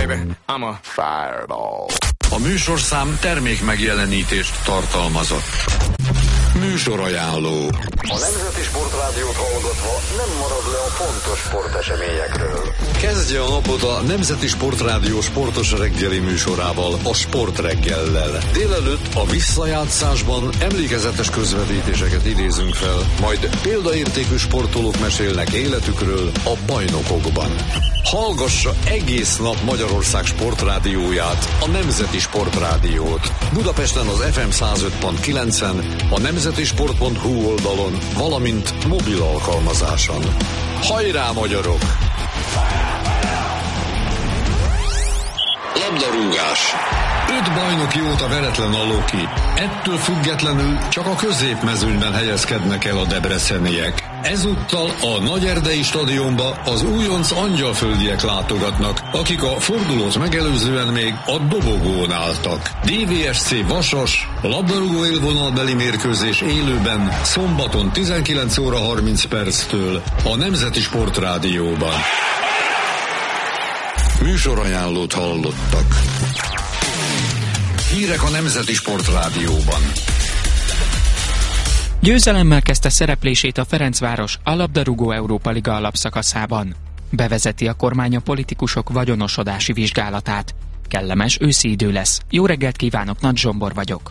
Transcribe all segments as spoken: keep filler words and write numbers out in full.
baby. I'm a fireball. A műsorszám termék megjelenítést tartalmazott. Műsorajánló. A Nemzeti Sportrádiót hallgatva nem marad le a fontos sporteseményekről. Kezdje a napot a Nemzeti Sportrádió sportos reggeli műsorával, a Sportreggellel. Délelőtt a visszajátszásban emlékezetes közvetítéseket idézünk fel, majd példaértékű sportolók mesélnek életükről a bajnokokban. Hallgassa egész nap Magyarország sportrádióját, a Nemzeti Sportrádiót. Budapesten az ef em száz öt pont kilencen, a nemzetisport pont hu oldalon, valamint mobil alkalmazáson. Hajrá, magyarok! Labdarúgás. Öt bajnoki óta veretlen a Loki. Ettől függetlenül csak a középmezőnyben helyezkednek el a debreceniek. Ezúttal a Nagyerdei stadionba az újonc angyalföldiek látogatnak, akik a fordulót megelőzően még a dobogón álltak. dé vé es cé Vasas, labdarúgó élvonalbeli mérkőzés élőben szombaton tizenkilenc óra harminc perctől a Nemzeti Sportrádióban. Műsorajánlót hallottak. Hírek a Nemzeti Sportrádióban. Győzelemmel kezdte szereplését a Ferencváros a labdarúgó Európa Liga alapszakaszában. Bevezeti a kormány a politikusok vagyonosodási vizsgálatát. Kellemes őszi idő lesz. Jó reggelt kívánok, Nagy Zsombor vagyok.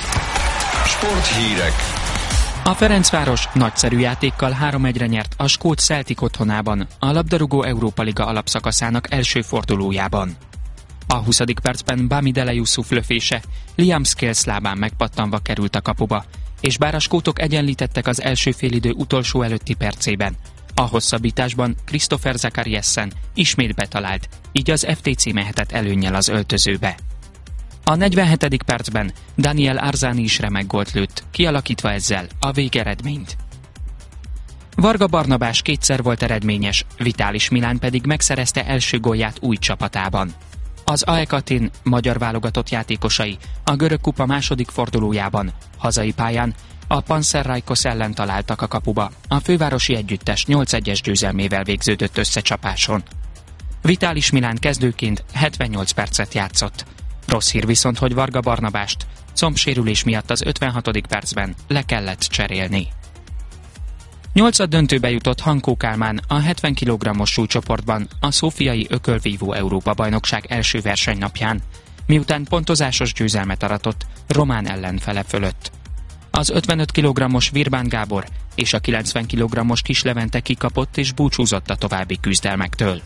Sporthírek. A Ferencváros nagyszerű játékkal három egyre nyert a skót Celtic otthonában, a labdarúgó Európa Liga alapszakaszának első fordulójában. A huszadik percben Bamidele Yusuf lövése Liam Scales lábán megpattanva került a kapuba, és bár a skótok egyenlítettek az első félidő utolsó előtti percében, a hosszabbításban Christopher Zakariassen ismét betalált, így az ef té cé mehetett előnnyel az öltözőbe. A negyvenhetedik percben Daniel Arzani is remek gólt lőtt, kialakítva ezzel a végeredményt. Varga Barnabás kétszer volt eredményes, Vitális Milán pedig megszerezte első gólját új csapatában. Az á e Katyn magyar válogatott játékosai a görög kupa második fordulójában, hazai pályán a Panathinaikos ellen találtak a kapuba, a fővárosi együttes nyolc egyes győzelmével végződött összecsapáson. Vitális Milán kezdőként hetvennyolc percet játszott. Rossz hír viszont, hogy Varga Barnabást combsérülés miatt az ötvenhatodik percben le kellett cserélni. Nyolcad döntőbe jutott Hankó Kálmán a hetven kilogrammos súlycsoportban a szófiai ökölvívó Európa-bajnokság első versenynapján, miután pontozásos győzelmet aratott román ellenfele fölött. Az ötvenöt kilogrammos Virbán Gábor és a kilencven kilogrammos Kislevente kikapott és búcsúzott a további küzdelmektől.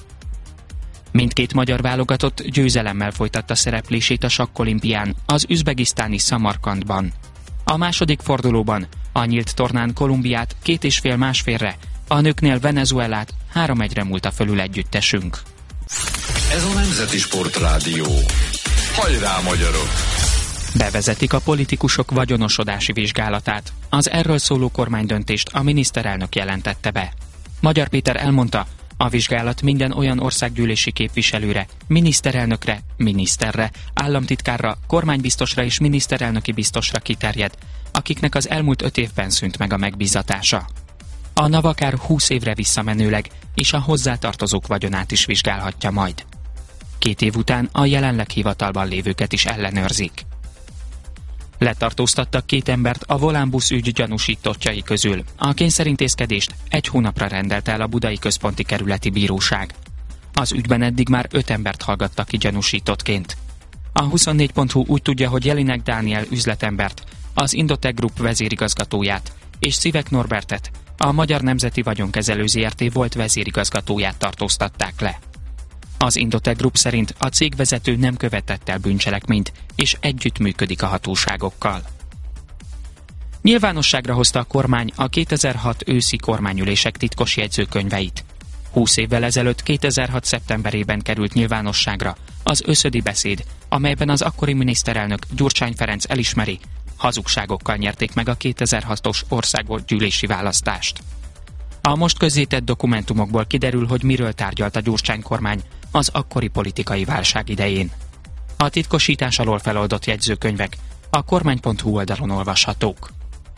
Mindkét magyar válogatott győzelemmel folytatta szereplését a sakkolimpián, az üzbegisztáni Szamarkandban. A második fordulóban a nyílt tornán Kolumbiát két és fél másfélre, a nőknél Venezuelát három egyre múlta fölül együttesünk. Ez a Nemzeti Sportrádió. Hajrá, magyarok! Bevezetik a politikusok vagyonosodási vizsgálatát. Az erről szóló kormánydöntést a miniszterelnök jelentette be. Magyar Péter elmondta, a vizsgálat minden olyan országgyűlési képviselőre, miniszterelnökre, miniszterre, államtitkárra, kormánybiztosra és miniszterelnöki biztosra kiterjed, akiknek az elmúlt öt évben szűnt meg a megbízatása. A NAV akár húsz évre visszamenőleg, és a hozzátartozók vagyonát is vizsgálhatja majd. Két év után a jelenleg hivatalban lévőket is ellenőrzik. Letartóztattak két embert a volánbusz ügy gyanúsítottjai közül. A kényszerintézkedést egy hónapra rendelte el a Budai Központi Kerületi Bíróság. Az ügyben eddig már öt embert hallgattak ki gyanúsítottként. A huszonnégy pont hu úgy tudja, hogy Jelinek Dániel üzletembert, az Indotech Group vezérigazgatóját és Szivek Norbertet, a Magyar Nemzeti Vagyonkezelő zé er té volt vezérigazgatóját tartóztatták le. Az Indotech Group szerint a cégvezető nem követett el bűncselekményt, és együttműködik a hatóságokkal. Nyilvánosságra hozta a kormány a kétezer-hat őszi kormányülések titkos jegyzőkönyveit. húsz évvel ezelőtt kétezer-hat szeptemberében került nyilvánosságra az összödi beszéd, amelyben az akkori miniszterelnök Gyurcsány Ferenc elismeri, hazugságokkal nyerték meg a kétezer-hatos országgyűlési választást. A most közzétett dokumentumokból kiderül, hogy miről tárgyalt a Gyurcsány kormány az akkori politikai válság idején. A titkosítás alól feloldott jegyzőkönyvek a kormány pont hu oldalon olvashatók.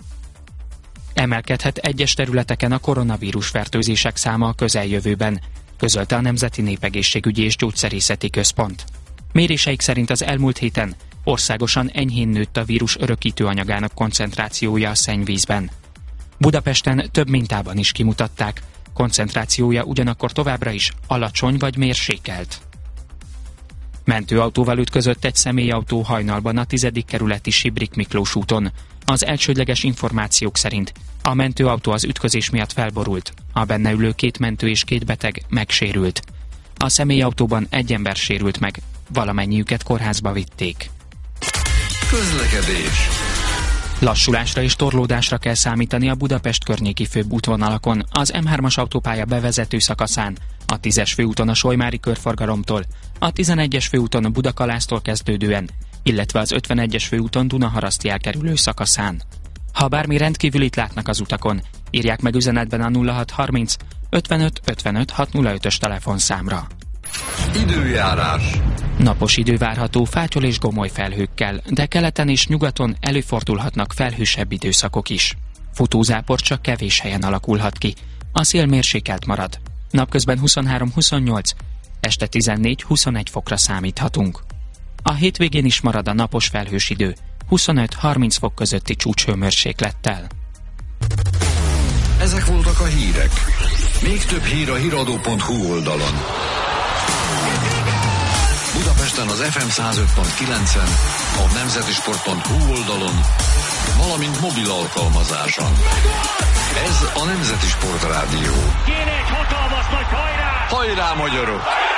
Emelkedhet egyes területeken a koronavírus fertőzések száma a közeljövőben. közölte a Nemzeti Népegészségügyi és Gyógyszerészeti Központ. Méréseik szerint az elmúlt héten országosan enyhén nőtt a vírus örökítő anyagának koncentrációja a szennyvízben. Budapesten több mintában is kimutatták, koncentrációja ugyanakkor továbbra is alacsony vagy mérsékelt. Mentőautóval ütközött egy személyautó hajnalban a tizedik kerületi Sibrik Miklós úton. Az elsődleges információk szerint a mentőautó az ütközés miatt felborult, a benne ülő két mentő és két beteg megsérült. A személyautóban egy ember sérült meg, valamennyiüket kórházba vitték. Közlekedés. Lassulásra és torlódásra kell számítani a Budapest környéki főbb útvonalakon, az M hármas autópálya bevezető szakaszán, a tízes főúton a Solymári körforgalomtól, a tizenegyes főúton a Budakalásztól kezdődően, illetve az ötvenegyes főúton Dunaharaszti elkerülő szakaszán. Ha bármi rendkívülit látnak az utakon, írják meg üzenetben a nulla hat harminc ötvenöt ötvenöt hatszázötös telefonszámra. Időjárás. Napos idő várható fátyol és gomoly felhőkkel, de keleten és nyugaton előfordulhatnak felhősebb időszakok is. Futózápor csak kevés helyen alakulhat ki. A szél mérsékelt marad. Napközben huszonhárom huszonnyolc, este tizennégy huszonegy fokra számíthatunk. A hétvégén is marad a napos felhős idő, huszonöt harminc fok közötti csúcshőmérséklettel. Ezek voltak a hírek. Még több hír a híradó pont hu oldalon. Budapesten az ef em száz öt pont kilencen, a nemzetisport pont hu oldalon, valamint mobil alkalmazáson. Ez a Nemzeti Sport Rádió. Kéne egy hatalmas nagy hajrá! Hajrá, magyarok!